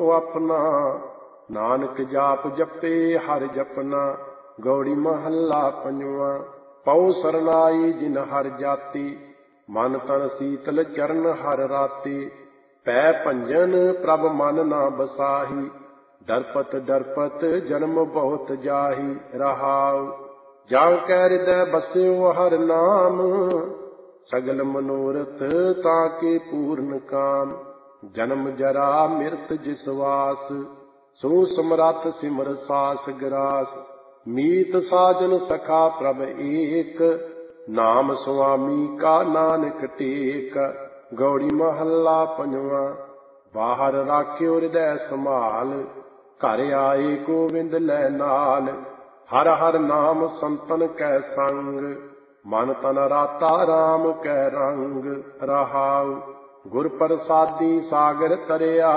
ਆਪਣਾ। ਨਾਨਕ ਜਾਪ ਜਪੇ ਹਰਿ ਜਪਨਾ, ਗੌੜੀ ਮਹੱਲਾ ਪੰਜਵਾਂ। ਪਉ ਸਰਨਾਈ ਜਿਨ ਹਰਿ ਜਾਤੀ, ਮਨ ਤਨ ਸੀਤਲ ਚਰਨ ਹਰਿ ਰਾਤੀ। ਪੈ ਭੰਜਨ ਪ੍ਰਭ ਮਨ ਨਾ ਬਸਾਹੀ, ਡਰਪਤ ਡਰਪਤ ਜਨਮ ਬਹੁਤ ਜਾਹੀ। ਰਹਾਉ ਜਾਂ ਕੈ ਹਿਰਦੈ ਬਸਿਓ ਹਰਿ ਨਾਮ, ਸਗਲ ਮਨੋਰਥ ਤਾਂ ਕੇ ਪੂਰਨ ਕਾਮ। ਜਨਮ ਜਰਾ ਮਿਰਤ ਜਿਸ ਵਾਸ, ਸੋ ਸਮਰੱਥ ਸਿਮਰ ਸਾਸ ਗਰਾਸ। ਮੀਤ ਸਾਜਨ ਸਖਾ ਪ੍ਰਭ ਏਕ, ਨਾਮ ਸੁਆਮੀ ਕਾ ਨਾਨਕ ਟੇਕ। ਗੌੜੀ ਮਹੱਲਾ ਪੰਜਵਾਂ। ਬਾਹਰ ਰਾਖਿਓ ਹਿਰਦੈ ਸੰਭਾਲ, ਘਰ ਆਏ ਗੋਵਿੰਦ ਲੈ ਨਾਲ। ਹਰ ਹਰ ਨਾਮ ਸੰਤਨ ਕੈ ਸੰਗ, ਮਨ ਤਨ ਰਾਤਾ ਰਾਮ ਕੈ ਰੰਗ। ਰਹਾਉ ਗੁਰ ਪ੍ਰਸਾਦੀ ਸਾਗਰ ਤਰਿਆ,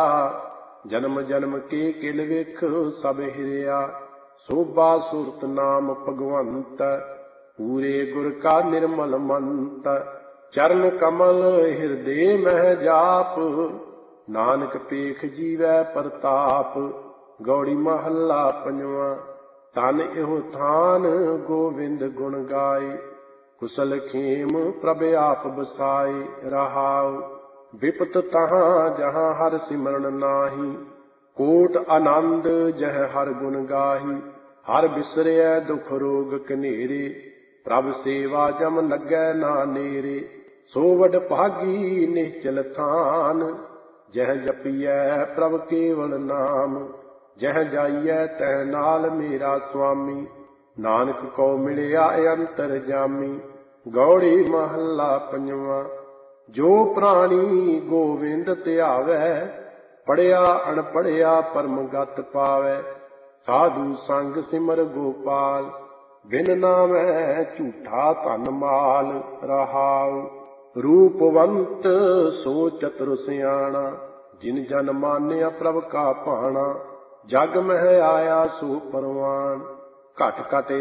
ਜਨਮ ਜਨਮ ਕੇ ਕਿਲ ਵੇਖ ਸਭ ਹਿਰਿਆ। ਸੋਭਾ ਸੁਰਤ ਨਾਮ ਭਗਵੰਤ, ਪੂਰੇ ਗੁਰ ਕਾ ਨਿਰਮਲ ਮੰਤ। ਚਰਨ ਕਮਲ ਹਿਰਦੇ ਮਹਿ ਜਾਪ, ਨਾਨਕ ਪੇਖ ਜੀਵੈ ਪ੍ਰਤਾਪ। ਗੌੜੀ ਮਹੱਲਾ ਪੰਜਵਾਂ। ਤਨ ਇਹੋ ਥਾਨ ਗੋਵਿੰਦ ਗੁਣ ਗਾਏ, ਕੁਸਲ ਖੇਮ ਪ੍ਰਭ ਆਪ ਬਸਾਏ। ਰਹਾਉ ਵਿਪਤ ਤਹਾਂ ਜਹਾਂ ਹਰਿ ਸਿਮਰਨ ਨਾਹੀ, ਕੋਟ ਆਨੰਦ ਜਹ ਹਰਿ ਗੁਣ ਗਾਹੀ। ਹਰਿ ਬਿਸਰਿਐ ਦੁਖ ਰੋਗ ਕਨੇਰੇ, ਪ੍ਰਭ ਸੇਵਾ ਜਮ ਲੱਗੈ ਨਾ ਨੇਰੇ। ਸੋ ਵਡ ਭਾਗੀ ਨਿਹਚਲ ਥਾਨ, ਜਹ ਜਪੀਐ ਪ੍ਰਭ ਕੇਵਲ ਨਾਮ। ਜਹ ਜਾਈਐ ਤਹ ਨਾਲ ਮੇਰਾ ਸੁਆਮੀ, ਨਾਨਕ ਕਉ ਮਿਲਿਆ ਅੰਤਰ ਜਾਮੀ। ਗੌੜੀ ਮਹੱਲਾ ਪੰਜਵਾਂ। ਜੋ ਪ੍ਰਾਣੀ ਗੋਵਿੰਦ ਧਿਆਵੈ, ਪੜ੍ਹਿਆ ਅਣਪੜ੍ਹਿਆ ਪਰਮ ਗਤਿ ਪਾਵੈ। ਸਾਧੂ ਸੰਗ ਸਿਮਰ ਗੋਪਾਲ, ਬਿਨ ਨਾਮੈ ਝੂਠਾ ਧਨ ਮਾਲ। ਰਹਾਉ ਰੂਪਵੰਤ ਸੋ ਚਤੁਰ ਸਿਆਣਾ, ਜਿਨ ਜਨ ਮਾਨਿਆ ਪ੍ਰਭ ਕਾ ਭਾਣਾ। ਜਗ ਮਹਿ ਆਇਆ ਸੋ ਪਰਵਾਨ, ਘਟ ਘਟ